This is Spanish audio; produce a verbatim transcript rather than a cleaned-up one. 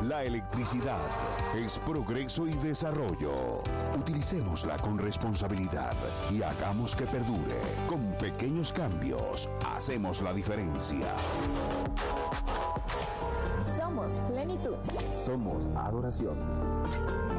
La electricidad es progreso y desarrollo. Utilicémosla con responsabilidad y hagamos que perdure. Con pequeños cambios, hacemos la diferencia. Somos plenitud. Somos adoración.